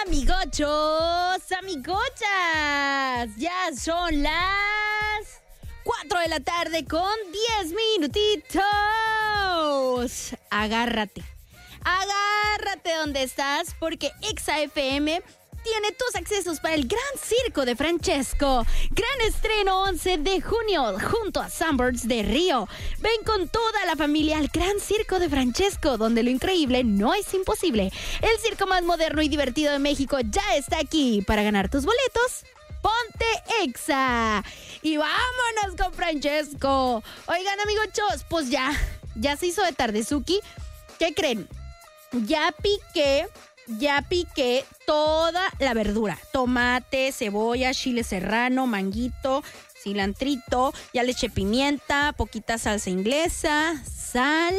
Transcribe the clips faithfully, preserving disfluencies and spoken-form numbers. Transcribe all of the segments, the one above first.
Amigochos, amigochas, ya son las cuatro de la tarde con diez minutitos. Agárrate, agárrate donde estás porque Exa F M tiene tus accesos para el Gran Circo de Francesco. Gran estreno once de junio junto a Sunbirds de Río. Ven con toda la familia al Gran Circo de Francesco, donde lo increíble no es imposible. El circo más moderno y divertido de México ya está aquí. Para ganar tus boletos, ponte Exa. Y vámonos con Francesco. Oigan, amigochos, pues ya, ya se hizo de tardezuki. ¿Qué creen? Ya piqué... Ya piqué toda la verdura, tomate, cebolla, chile serrano, manguito, cilantrito, ya le eché pimienta, poquita salsa inglesa, sal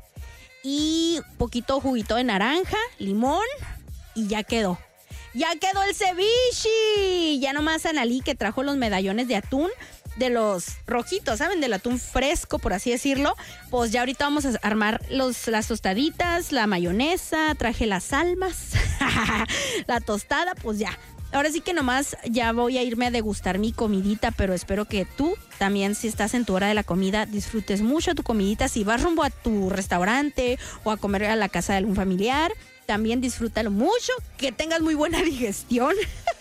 y poquito juguito de naranja, limón y ya quedó. Ya quedó el ceviche. Ya nomás Analí que trajo los medallones de atún, de los rojitos, ¿saben? Del atún fresco, por así decirlo. Pues ya ahorita vamos a armar los, las tostaditas, la mayonesa, traje las almas, la tostada, pues ya. Ahora sí que nomás ya voy a irme a degustar mi comidita, pero espero que tú también, si estás en tu hora de la comida, disfrutes mucho tu comidita. Si vas rumbo a tu restaurante o a comer a la casa de algún familiar, también disfrútalo mucho, que tengas muy buena digestión.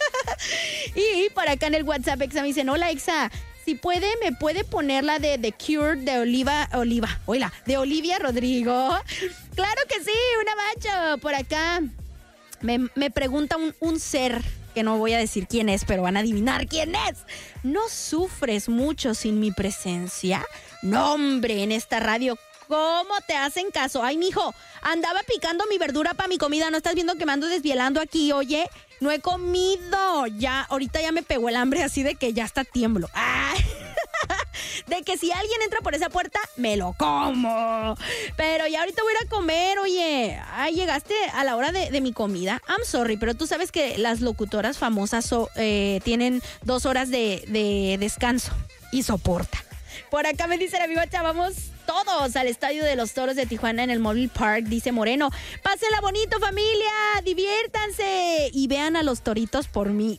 Y por acá en el WhatsApp, Exa me dicen, hola Exa, si puede, me puede poner la de The Cure de Oliva, Oliva, oíla, de Olivia Rodrigo. Claro que sí, una macho. Por acá me, me pregunta un, un ser que no voy a decir quién es, pero van a adivinar quién es. ¿No sufres mucho sin mi presencia? No, hombre, en esta radio, ¿cómo te hacen caso? Ay, mijo, andaba picando mi verdura para mi comida. ¿No estás viendo que me ando desvielando aquí? Oye, no he comido. Ya, ahorita ya me pegó el hambre así de que ya hasta tiemblo. ¡Ay! De que si alguien entra por esa puerta, me lo como. Pero ya ahorita voy a ir a comer, oye. Ay, llegaste a la hora de, de mi comida. I'm sorry, pero tú sabes que las locutoras famosas so, eh, tienen dos horas de, de descanso. Y soporta. Por acá me dice la amigocha, vamos todos al Estadio de los Toros de Tijuana en el Mobile Park, dice Moreno. Pásenla bonito, familia, diviértanse y vean a los toritos por mí.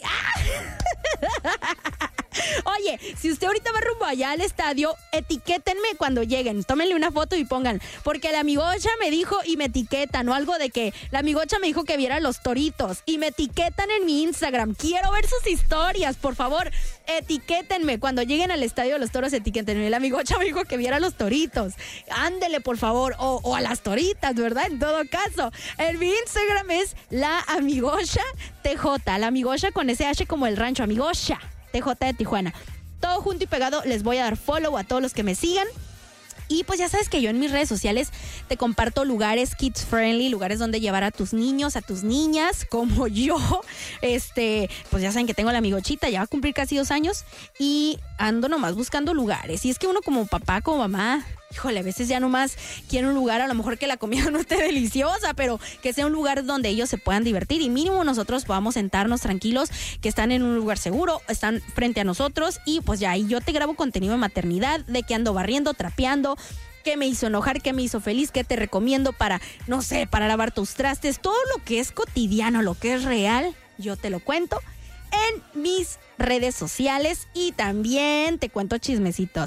Oye, si usted ahorita va rumbo allá al estadio, etiquétenme cuando lleguen, tómenle una foto y pongan, porque la amigocha me dijo y me etiquetan, o algo de que la amigocha me dijo que viera los toritos y me etiquetan en mi Instagram. Quiero ver sus historias, por favor, etiquétenme cuando lleguen al Estadio de los Toros, etiquétenme. La amigocha me dijo que viera los toritos. Ándele, por favor, o, o a las toritas, ¿verdad? En todo caso, en mi Instagram es la amigocha T J, la amigocha con ese H como el rancho, amigocha T J de Tijuana. Todo junto y pegado, les voy a dar follow a todos los que me sigan. Y pues ya sabes que yo en mis redes sociales te comparto lugares kids friendly, lugares donde llevar a tus niños, a tus niñas, como yo. Este, pues ya saben que tengo la amigochita, ya va a cumplir casi dos años y ando nomás buscando lugares. Y es que uno como papá, como mamá, híjole, a veces ya nomás quiere un lugar, a lo mejor que la comida no esté deliciosa, pero que sea un lugar donde ellos se puedan divertir y mínimo nosotros podamos sentarnos tranquilos, que están en un lugar seguro, están frente a nosotros y pues ya ahí yo te grabo contenido de maternidad, de que ando barriendo, trapeando, qué me hizo enojar, qué me hizo feliz, qué te recomiendo para, no sé, para lavar tus trastes, todo lo que es cotidiano, lo que es real, yo te lo cuento en mis redes sociales y también te cuento chismecitos.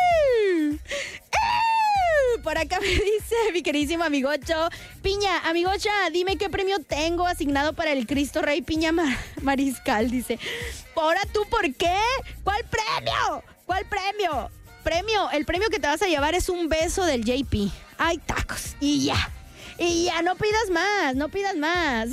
Por acá me dice mi queridísimo amigocho, Piña, amigocha, dime qué premio tengo asignado para el Cristo Rey Piña Mar- Mariscal, dice. ¿Ahora tú por qué? ¿Cuál premio? ¿Cuál premio? Premio, el premio que te vas a llevar es un beso del J P. Ay, tacos, y ya, y ya, no pidas más, no pidas más.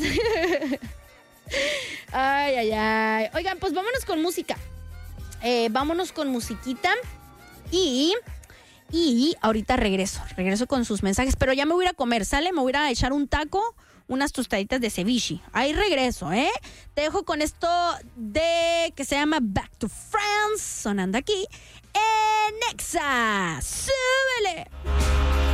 Ay, ay, ay. Oigan, pues vámonos con música. Eh, vámonos con musiquita y... Y ahorita regreso, regreso con sus mensajes, pero ya me voy a ir a comer, ¿sale? Me voy a ir a echar un taco, unas tostaditas de ceviche. Ahí regreso, ¿eh? Te dejo con esto de que se llama Back to France, sonando aquí en Exa. ¡Súbele!